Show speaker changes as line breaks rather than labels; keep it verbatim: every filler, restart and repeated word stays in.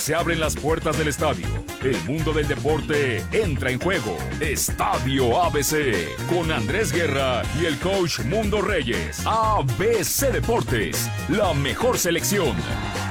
Se abren las puertas del estadio. El mundo del deporte entra en juego. Estadio A B C. Con Andrés Guerra y el coach Mundo Reyes. A B C Deportes. La mejor selección.